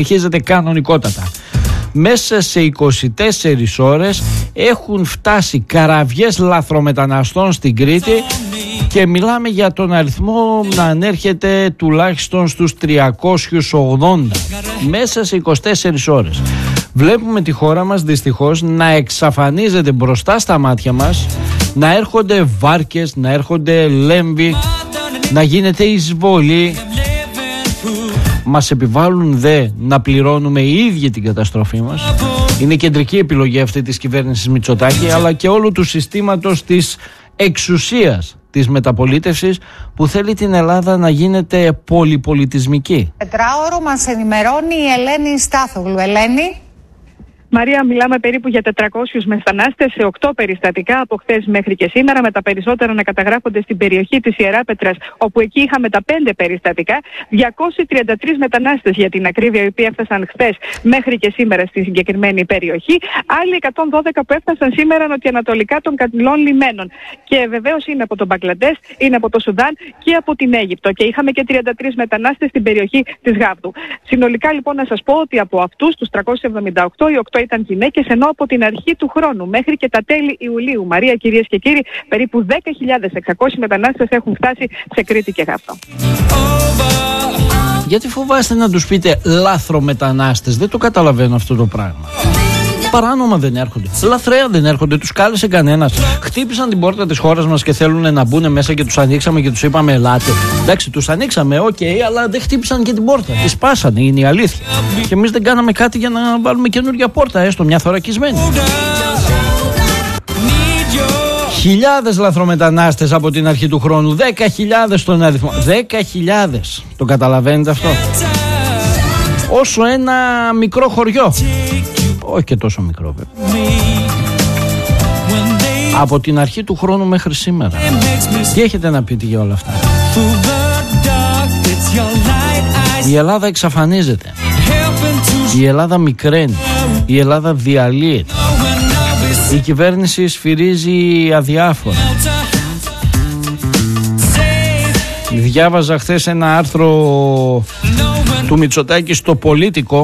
συνεχίζεται κανονικότατα. Μέσα σε 24 ώρες έχουν φτάσει καραβιές λαθρομεταναστών στην Κρήτη και μιλάμε για τον αριθμό να ανέρχεται τουλάχιστον στους 380 μέσα σε 24 ώρες. Βλέπουμε τη χώρα μας δυστυχώς να εξαφανίζεται μπροστά στα μάτια μας, να έρχονται βάρκες, να έρχονται λέμβοι, να γίνεται εισβολή. Μας επιβάλλουν να πληρώνουμε οι ίδιοι την καταστροφή μας. Είναι κεντρική επιλογή αυτή της κυβέρνησης Μητσοτάκη, αλλά και όλου του συστήματος της εξουσίας της μεταπολίτευσης που θέλει την Ελλάδα να γίνεται πολυπολιτισμική. Τετράωρο μας ενημερώνει η Ελένη Στάθογλου. Ελένη. Μαρία, μιλάμε περίπου για 400 μετανάστες σε 8 περιστατικά από χθες μέχρι και σήμερα, με τα περισσότερα να καταγράφονται στην περιοχή της Ιεράπετρας, όπου εκεί είχαμε τα 5 περιστατικά. 233 μετανάστες για την ακρίβεια, οι οποίοι έφτασαν χθες μέχρι και σήμερα στη συγκεκριμένη περιοχή. Άλλοι 112 που έφτασαν σήμερα νοτιοανατολικά των Κατηλών λιμένων. Και βεβαίως είναι από τον Μπαγκλαντές, είναι από το Σουδάν και από την Αίγυπτο. Και είχαμε και 33 μετανάστες στην περιοχή της Γάβδου. Συνολικά λοιπόν να σας πω ότι από αυτούς τους 378, οι 8 ήταν γυναίκες, ενώ από την αρχή του χρόνου μέχρι και τα τέλη Ιουλίου, Μαρία, κυρίες και κύριοι, περίπου 10.600 μετανάστες έχουν φτάσει σε Κρήτη και Γάβδο. Γιατί φοβάστε να τους πείτε λάθρομετανάστες? Δεν το καταλαβαίνω αυτό το πράγμα. Παράνομα δεν έρχονται, λαθρέα δεν έρχονται, τους κάλεσε κανένας. Χτύπησαν την πόρτα της χώρας μας και θέλουν να μπουν μέσα και τους ανοίξαμε και τους είπαμε ελάτε. Εντάξει, τους ανοίξαμε, αλλά δεν χτύπησαν και την πόρτα. Τη σπάσανε, είναι η αλήθεια. Και εμείς δεν κάναμε κάτι για να βάλουμε καινούργια πόρτα, έστω μια θωρακισμένη. Χιλιάδες λαθρομετανάστες από την αρχή του χρόνου, 10.000 τον αριθμό. 10.000, το καταλαβαίνετε αυτό? Όσο ένα μικρό χωριό. Όχι και τόσο μικρό βέβαια. Από την αρχή του χρόνου μέχρι σήμερα. Τι έχετε να πείτε για όλα αυτά? Η Ελλάδα εξαφανίζεται. Η Ελλάδα μικραίνει. Η Ελλάδα διαλύεται. Η κυβέρνηση σφυρίζει αδιάφορα. Διάβαζα χθες ένα άρθρο του Μητσοτάκη στο Πολίτικο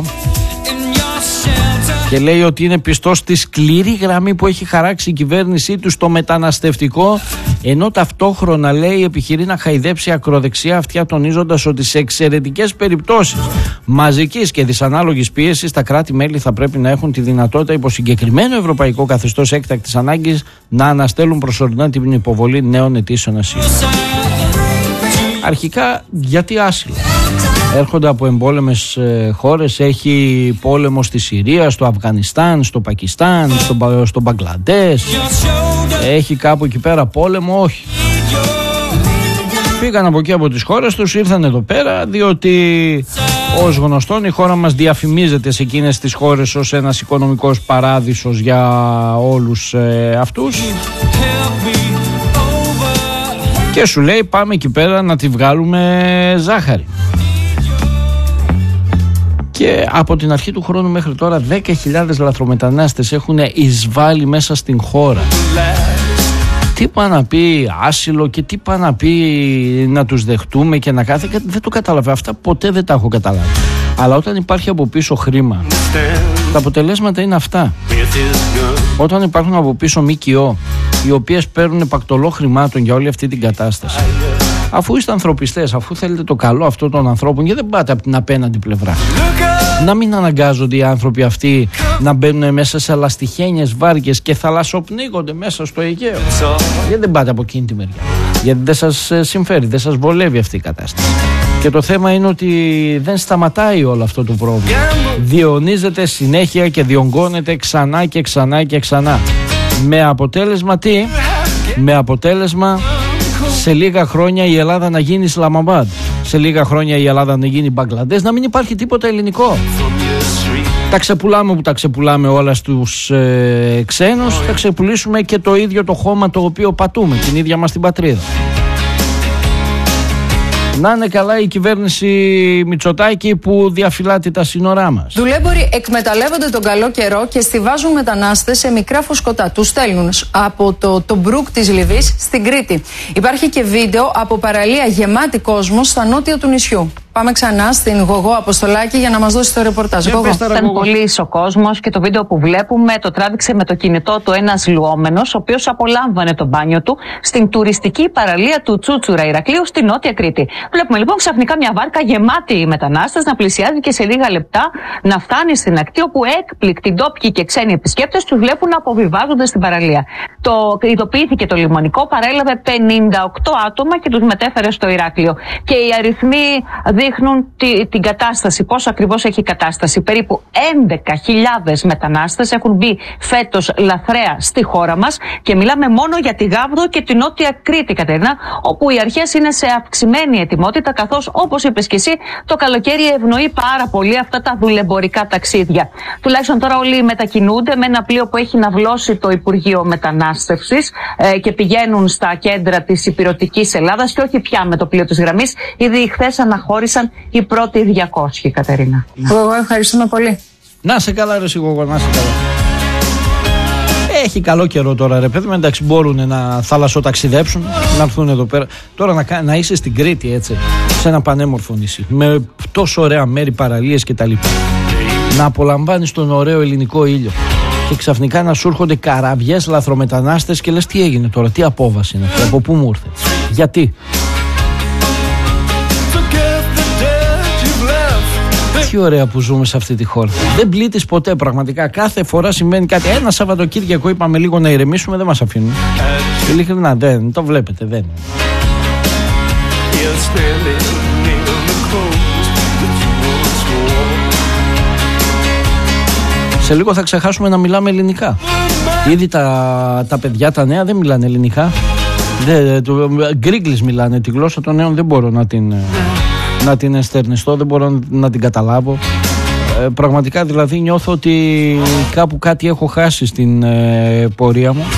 και λέει ότι είναι πιστός στη σκληρή γραμμή που έχει χαράξει η κυβέρνησή του στο μεταναστευτικό, ενώ ταυτόχρονα λέει επιχειρεί να χαϊδέψει ακροδεξιά αυτιά, τονίζοντας ότι σε εξαιρετικές περιπτώσεις μαζικής και δυσανάλογης πίεσης τα κράτη-μέλη θα πρέπει να έχουν τη δυνατότητα υπό συγκεκριμένο ευρωπαϊκό καθεστώς έκτακτης ανάγκης να αναστέλουν προσωρινά την υποβολή νέων αιτήσεων ασύλου. Αρχικά, γιατί άσυλο? Έρχονται από εμπόλεμες χώρες, έχει πόλεμο στη Συρία, στο Αφγανιστάν, στο Πακιστάν, στο Μπαγκλαντές. Έχει κάπου εκεί πέρα πόλεμο? Όχι. Πήγαν από εκεί από τις χώρες τους, ήρθαν εδώ πέρα, διότι ως γνωστόν η χώρα μας διαφημίζεται σε εκείνες τις χώρες ως ένας οικονομικός παράδεισος για όλους αυτούς. Και σου λέει πάμε εκεί πέρα να τη βγάλουμε ζάχαρη. Και από την αρχή του χρόνου μέχρι τώρα 10.000 λαθρομετανάστες έχουν εισβάλει μέσα στην χώρα. Τι πάει να πει άσυλο και τι πάει να πει να τους δεχτούμε και να κάθε... Δεν το καταλαβαίνω. Αυτά ποτέ δεν τα έχω καταλάβει. Αλλά όταν υπάρχει από πίσω χρήμα, τα αποτελέσματα είναι αυτά. Όταν υπάρχουν από πίσω ΜΚΟ, οι οποίες παίρνουν επακτολό χρημάτων για όλη αυτή την κατάσταση, αφού είστε ανθρωπιστές, αφού θέλετε το καλό αυτών των ανθρώπων, γιατί δεν πάτε από την απέναντι πλευρά? Να μην αναγκάζονται οι άνθρωποι αυτοί να μπαίνουν μέσα σε λαστιχένιες βάρκες και θαλασσοπνίγονται μέσα στο Αιγαίο. Γιατί δεν πάτε από εκείνη τη μεριά? Γιατί δεν σας συμφέρει, δεν σας βολεύει αυτή η κατάσταση. Και το θέμα είναι ότι δεν σταματάει όλο αυτό το πρόβλημα. Διονύζεται συνέχεια και διονγκώνεται ξανά και ξανά και ξανά. Με αποτέλεσμα τι? Με αποτέλεσμα σε λίγα χρόνια η Ελλάδα να γίνει Ισλαμαμπάντ, σε λίγα χρόνια η Ελλάδα να γίνει Μπαγκλαντές, να μην υπάρχει τίποτα ελληνικό. Τα ξεπουλάμε που τα ξεπουλάμε όλα στους ξένους, θα ξεπουλήσουμε και το ίδιο το χώμα το οποίο πατούμε, την ίδια μας την πατρίδα. Να είναι καλά η κυβέρνηση Μητσοτάκη που διαφυλάττει τα σύνορά μας. Δουλέμποροι εκμεταλλεύονται τον καλό καιρό και στιβάζουν μετανάστες σε μικρά φουσκωτά. Τους στέλνουν από το Μπρουκ της Λιβύης στην Κρήτη. Υπάρχει και βίντεο από παραλία γεμάτη κόσμο στα νότια του νησιού. Πάμε ξανά στην Γογό Αποστολάκη για να μας δώσει το ρεπορτάζ. Ήταν πολύς ο κόσμος και το βίντεο που βλέπουμε το τράβηξε με το κινητό του ένας λουόμενος, ο οποίος απολάμβανε το μπάνιο του στην τουριστική παραλία του Τσούτσουρα Ηρακλείου στη Νότια Κρήτη. Βλέπουμε λοιπόν ξαφνικά μια βάρκα γεμάτη μετανάστες να πλησιάζει και σε λίγα λεπτά να φτάνει στην ακτή, όπου έκπληκτοι ντόπιοι και ξένοι επισκέπτες τους βλέπουν να αποβιβάζονται στην παραλία. Ειδοποιήθηκε το λιμονικό, παρέλαβε 58 άτομα και τους μετέφερε στο Ηράκλειο. Και οι αριθμοί δείχνουν την κατάσταση, πώς ακριβώς έχει η κατάσταση. Περίπου 11.000 μετανάστες έχουν μπει φέτος λαθρέα στη χώρα μας και μιλάμε μόνο για τη Γάβδο και την Νότια Κρήτη, Κατερίνα, όπου οι αρχές είναι σε αυξημένη ετοιμότητα, καθώς όπως είπες και εσύ, το καλοκαίρι ευνοεί πάρα πολύ αυτά τα δουλεμπορικά ταξίδια. Τουλάχιστον τώρα όλοι μετακινούνται με ένα πλοίο που έχει ναυλώσει το Υπουργείο Μετανάστευσης και πηγαίνουν στα κέντρα της Ηπειρωτικής Ελλάδας και όχι πια με το πλοίο της γραμμής. Ήδη χθες αναχώρησαν οι πρώτοι 200, Κατερίνα. Εγώ ευχαριστούμε πολύ. Να σε καλά, ρε Γογό, να σε καλά. Έχει καλό καιρό τώρα, ρε παιδί, εντάξει, μπορούν να θαλασσοταξιδέψουν, να έρθουν εδώ πέρα. Τώρα να είσαι στην Κρήτη, έτσι, σε ένα πανέμορφο νησί, με τόσο ωραία μέρη, παραλίες κτλ. Να απολαμβάνεις τον ωραίο ελληνικό ήλιο. Και ξαφνικά να σου έρχονται καραβιές λαθρομετανάστες και λες τι έγινε τώρα, τι απόβαση είναι αυτή, από πού μου ήρθε, γιατί. Τι ωραία που ζούμε σε αυτή τη χώρα. Δεν πλήττεις ποτέ πραγματικά. Κάθε φορά συμβαίνει κάτι. Ένα Σαββατοκύριακο είπαμε λίγο να ηρεμήσουμε, δεν μας αφήνουν. Ειλικρινά δεν το βλέπετε, δεν. Σε λίγο θα ξεχάσουμε να μιλάμε ελληνικά. Ήδη τα παιδιά, τα νέα δεν μιλάνε ελληνικά. Γκρίγκλις μιλάνε. Τη γλώσσα των νέων δεν μπορώ να την εστερνιστώ, δεν μπορώ να την καταλάβω. Πραγματικά δηλαδή νιώθω ότι κάπου κάτι έχω χάσει στην πορεία μου.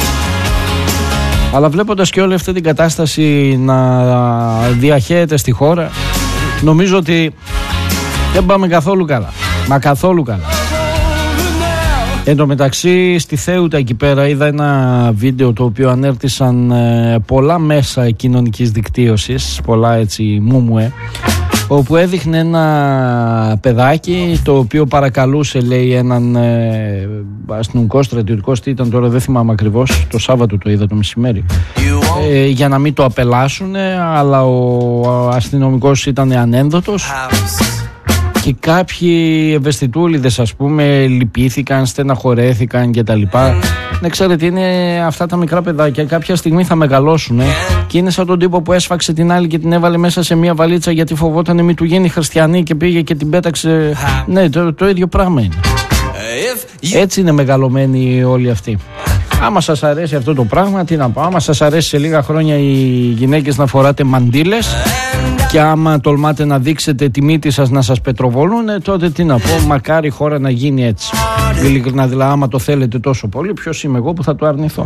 Αλλά βλέποντας και όλη αυτή την κατάσταση να διαχέεται στη χώρα, νομίζω ότι δεν πάμε καθόλου καλά. Μα καθόλου καλά. Εν τω μεταξύ στη Θέουτα εκεί πέρα είδα ένα βίντεο το οποίο ανέρτησαν πολλά μέσα κοινωνικής δικτύωσης, πολλά έτσι μούμουε, όπου έδειχνε ένα παιδάκι το οποίο παρακαλούσε, λέει, έναν αστυνομικό, στρατιωτικό, τι ήταν τώρα δεν θυμάμαι ακριβώς, το Σάββατο το είδα το μεσημέρι, για να μην το απελάσουν, αλλά ο αστυνομικός ήταν ανένδοτος. Και κάποιοι ευαισθητούλιδες, ας πούμε, λυπήθηκαν, στεναχωρέθηκαν κτλ. Ναι, ξέρετε, είναι αυτά τα μικρά παιδάκια. Κάποια στιγμή θα μεγαλώσουν και είναι σαν τον τύπο που έσφαξε την άλλη και την έβαλε μέσα σε μια βαλίτσα γιατί φοβόταν μη του γίνει χριστιανή και πήγε και την πέταξε. Ναι, το ίδιο πράγμα είναι. Έτσι είναι μεγαλωμένοι όλοι αυτοί. Άμα σας αρέσει αυτό το πράγμα, τι να πω. Άμα σας αρέσει σε λίγα χρόνια οι γυναίκες να φοράτε μαντήλες και άμα τολμάτε να δείξετε τη μύτη σας να σας πετροβολούν, τότε τι να πω, μακάρι η χώρα να γίνει έτσι. Ειλικρινά, δηλαδή, άμα το θέλετε τόσο πολύ, ποιος είμαι εγώ που θα το αρνηθώ.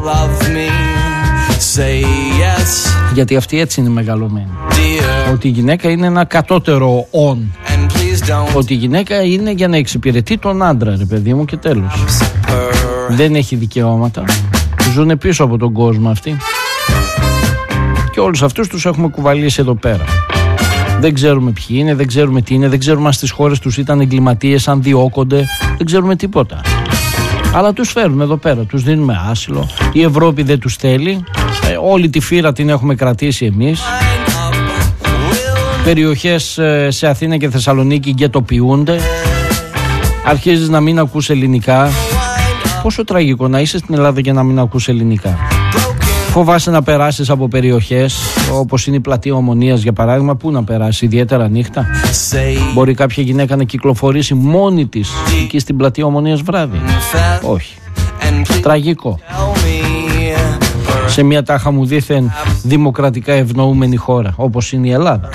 Γιατί αυτοί έτσι είναι μεγαλωμένοι. Ότι η γυναίκα είναι ένα κατώτερο όν. Ότι η γυναίκα είναι για να εξυπηρετεί τον άντρα, ρε παιδί μου, και τέλος. Δεν έχει δικαιώματα. Ζουν πίσω από τον κόσμο αυτοί. Και όλους αυτούς τους έχουμε κουβαλήσει εδώ πέρα. Δεν ξέρουμε ποιοι είναι, δεν ξέρουμε τι είναι, δεν ξέρουμε αν στις χώρες τους ήταν εγκληματίες, αν διώκονται, δεν ξέρουμε τίποτα. Αλλά τους φέρνουμε εδώ πέρα, τους δίνουμε άσυλο. Η Ευρώπη δεν τους θέλει. Όλη τη φύρα την έχουμε κρατήσει εμείς. Περιοχές σε Αθήνα και Θεσσαλονίκη γκετοποιούνται. Αρχίζεις να μην ακούς ελληνικά. Πόσο τραγικό να είσαι στην Ελλάδα και να μην ακούς ελληνικά. Φοβάσαι να περάσεις από περιοχές όπως είναι η πλατεία Ομονίας, για παράδειγμα. Πού να περάσει, ιδιαίτερα νύχτα? Μπορεί κάποια γυναίκα να κυκλοφορήσει μόνη της εκεί στην πλατεία Ομονίας βράδυ? Όχι. Τραγικό. Σε μια τάχα μου δήθεν δημοκρατικά ευνοούμενη χώρα όπως είναι η Ελλάδα.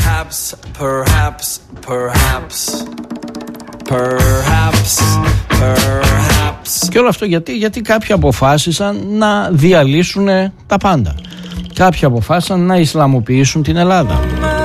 Και όλο αυτό γιατί κάποιοι αποφάσισαν να διαλύσουν τα πάντα. Κάποιοι αποφάσισαν να Ισλαμοποιήσουν την Ελλάδα.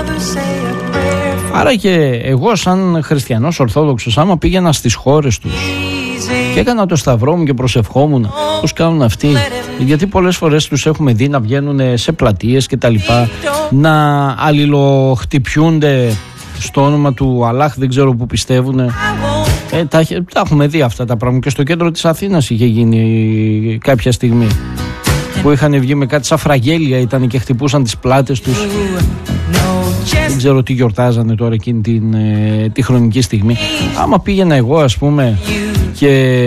Άρα και εγώ σαν χριστιανός Ορθόδοξος, άμα πήγαινα στις χώρες τους και έκανα το σταυρό μου και προσευχόμουν πώς κάνουν αυτοί, γιατί πολλές φορές τους έχουμε δει να βγαίνουν σε πλατείες και τα λοιπά, να αλληλοχτυπιούνται στο όνομα του Αλλάχ, δεν ξέρω που πιστεύουν. Τα έχουμε δει αυτά τα πράγματα. Και στο κέντρο της Αθήνας είχε γίνει κάποια στιγμή που είχαν βγει με κάτι σαν φραγέλια, ήταν και χτυπούσαν τις πλάτες τους. Δεν ξέρω τι γιορτάζανε τώρα εκείνη τη χρονική στιγμή. Άμα πήγαινα εγώ, ας πούμε, και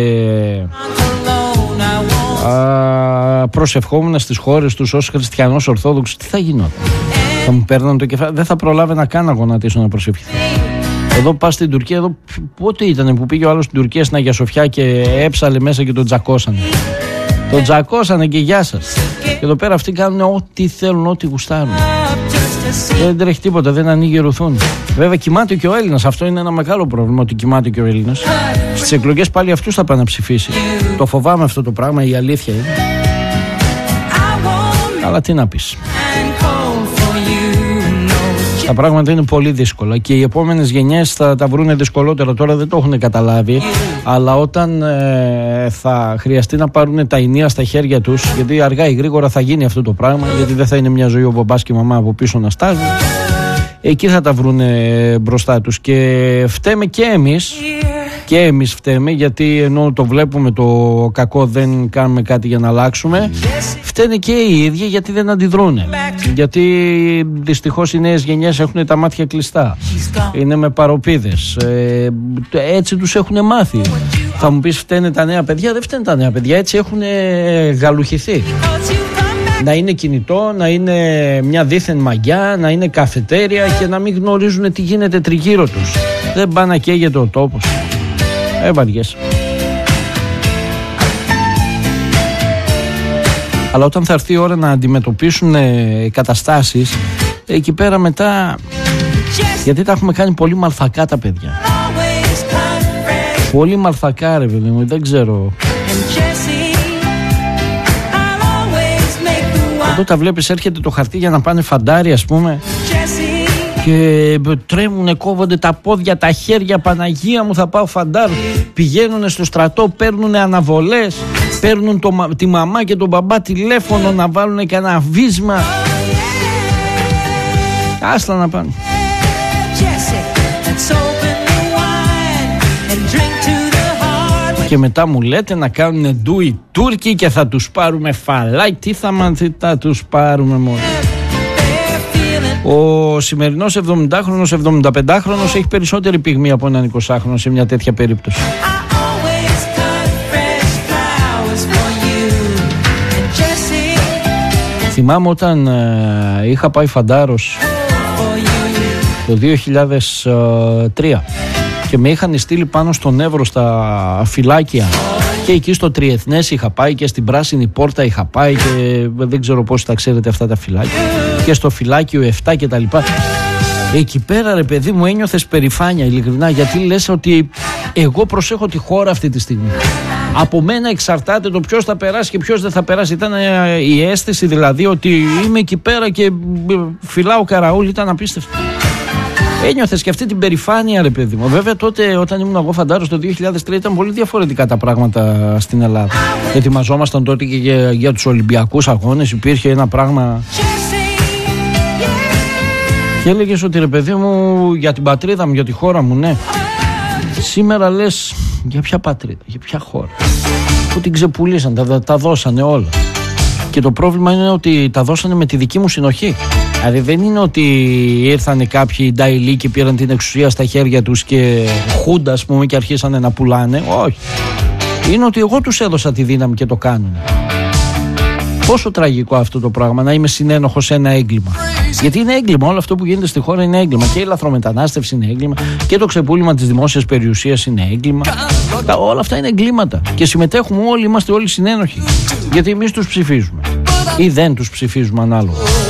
προσευχόμουν στις χώρες τους ως χριστιανός Ορθόδοξος, τι θα γινόταν? Θα μου παίρναν το κεφάλι, δεν θα προλάβαινα καν να γονατίσω να προσευχηθώ. Εδώ πας στην Τουρκία, εδώ πότε ήταν που πήγε ο άλλος στην Τουρκία, στην Αγία Σοφιά, και έψαλε μέσα και τον τζακώσανε. Τον τζακώσανε και γεια σας. Και εδώ πέρα αυτοί κάνουν ό,τι θέλουν, ό,τι γουστάρουν. Δεν τρέχει τίποτα, δεν ανοίγει ρουθούν. Βέβαια κοιμάται και ο Έλληνας, αυτό είναι ένα μεγάλο πρόβλημα, ότι κοιμάται και ο Έλληνας. Στις εκλογές πάλι αυτούς θα πάει να ψηφίσει. Το φοβάμαι αυτό το πράγμα, η αλήθεια είναι. Αλλά τι να πεις. Τα πράγματα είναι πολύ δύσκολα και οι επόμενες γενιές θα τα βρούνε δυσκολότερα. Τώρα δεν το έχουν καταλάβει, αλλά όταν θα χρειαστεί να πάρουν τα ενία στα χέρια τους, γιατί αργά ή γρήγορα θα γίνει αυτό το πράγμα, γιατί δεν θα είναι μια ζωή ο μπαμπάς και η μαμά από πίσω να στάζουν, εκεί θα τα βρούνε μπροστά τους. Και φταίμε και εμείς φταίμε, γιατί ενώ το βλέπουμε το κακό δεν κάνουμε κάτι για να αλλάξουμε. Φταίνε και οι ίδιοι γιατί δεν αντιδρούνε. Γιατί δυστυχώς οι νέες γενιές έχουν τα μάτια κλειστά. Είναι με παροπίδες. Έτσι τους έχουν μάθει. Θα μου πεις φταίνε τα νέα παιδιά? Δεν φταίνε τα νέα παιδιά. Έτσι έχουν γαλουχηθεί. Να είναι κινητό, να είναι μια δίθεν μαγιά, να είναι καφετέρια και να μην γνωρίζουν τι γίνεται τριγύρω τους. Δεν πάνε να καίγεται ο τόπος. Βαριέσαι. Αλλά όταν θα έρθει η ώρα να αντιμετωπίσουν καταστάσεις, εκεί πέρα μετά, γιατί τα έχουμε κάνει πολύ μαλθακά τα παιδιά. Πολύ μαλθακά, ρε παιδί μου, δεν ξέρω. Εδώ τα βλέπεις, έρχεται το χαρτί για να πάνε φαντάρι, ας πούμε, και τρέμουνε, κόβονται τα πόδια, τα χέρια, Παναγία μου, θα πάω φαντάρ. Πηγαίνουνε στο στρατό, παίρνουνε αναβολές, παίρνουν τη μαμά και τον μπαμπά τηλέφωνο να βάλουνε και ένα βίσμα. Άστα να πάνε. Και μετά μου λέτε να κάνουν ντου οι Τούρκοι και θα τους πάρουμε φαλάκι. Τι θα τους πάρουμε μόνο? Ο σημερινός 70χρονος, 75χρονος έχει περισσότερη πυγμή από έναν 20χρονο σε μια τέτοια περίπτωση. Θυμάμαι όταν είχα πάει φαντάρος το 2003 και με είχαν στείλει πάνω στον Εύρο στα φυλάκια, και εκεί στο Τριεθνές είχα πάει και στην Πράσινη Πόρτα είχα πάει και δεν ξέρω πώς τα ξέρετε αυτά τα φυλάκια, και στο φυλάκιο 7 και τα λοιπά. Εκεί πέρα, ρε παιδί μου, ένιωθες περηφάνεια, ειλικρινά, γιατί λες ότι εγώ προσέχω τη χώρα αυτή τη στιγμή. Από μένα εξαρτάται το ποιος θα περάσει και ποιος δεν θα περάσει. Ήταν η αίσθηση δηλαδή ότι είμαι εκεί πέρα και φυλάω καραούλ, ήταν απίστευτο. Ένιωθες και αυτή την περηφάνεια, ρε παιδί μου. Βέβαια τότε όταν ήμουν εγώ φαντάρος το 2003 ήταν πολύ διαφορετικά τα πράγματα στην Ελλάδα. Ετοιμαζόμασταν τότε και για τους Ολυμπιακούς Αγώνες, υπήρχε ένα πράγμα. Και έλεγες ότι, ρε παιδί μου, για την πατρίδα μου, για τη χώρα μου, ναι. Σήμερα λες για ποια πατρίδα, για ποια χώρα? Που την ξεπουλήσαν, τα δώσανε όλα. Και το πρόβλημα είναι ότι τα δώσανε με τη δική μου συνοχή. Δηλαδή δεν είναι ότι ήρθανε κάποιοι νταϊλοί και πήραν την εξουσία στα χέρια τους και χούντα, ας πούμε, και αρχίσανε να πουλάνε. Όχι. Είναι ότι εγώ τους έδωσα τη δύναμη και το κάνουν. Πόσο τραγικό αυτό το πράγμα, να είμαι συνένοχος σε ένα έγκλημα. Γιατί είναι έγκλημα, όλο αυτό που γίνεται στη χώρα είναι έγκλημα. Και η λαθρομετανάστευση είναι έγκλημα και το ξεπούλημα της δημόσιας περιουσίας είναι έγκλημα. Όλα αυτά είναι εγκλήματα. Και συμμετέχουμε όλοι, είμαστε όλοι συνένοχοι. Γιατί εμείς τους ψηφίζουμε ή δεν τους ψηφίζουμε, ανάλογα.